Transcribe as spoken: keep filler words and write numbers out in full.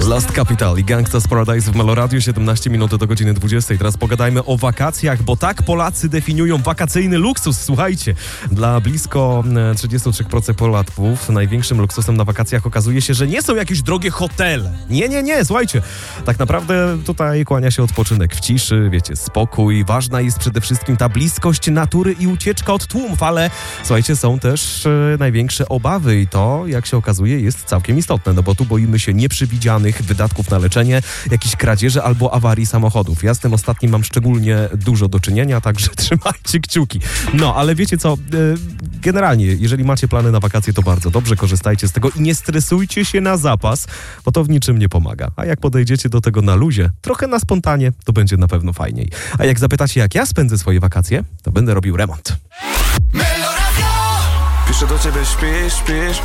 Lost Capital i Gangsta's Paradise w Meloradiu, siedemnaście minut do godziny dwudziestej. Teraz pogadajmy o wakacjach, bo tak Polacy definiują wakacyjny luksus. Słuchajcie, dla blisko trzydzieści trzy procent Polaków największym luksusem na wakacjach okazuje się, że nie są jakieś drogie hotele. Nie, nie, nie, słuchajcie. Tak naprawdę tutaj kłania się odpoczynek w ciszy, wiecie, spokój. Ważna jest przede wszystkim ta bliskość natury i ucieczka od tłumów, ale słuchajcie, są też e, największe obawy i to, jak się okazuje, jest całkiem istotne, no bo tu boimy się nieprzewidzianych wydatków na leczenie, jakichś kradzieży albo awarii samochodów. Ja z tym ostatnim mam szczególnie dużo do czynienia, także trzymajcie kciuki. No, ale wiecie co, generalnie, jeżeli macie plany na wakacje, to bardzo dobrze, korzystajcie z tego i nie stresujcie się na zapas, bo to w niczym nie pomaga. A jak podejdziecie do tego na luzie, trochę na spontanie, to będzie na pewno fajniej. A jak zapytacie, jak ja spędzę swoje wakacje, to będę robił remont. Piszę do ciebie, śpisz, śpisz,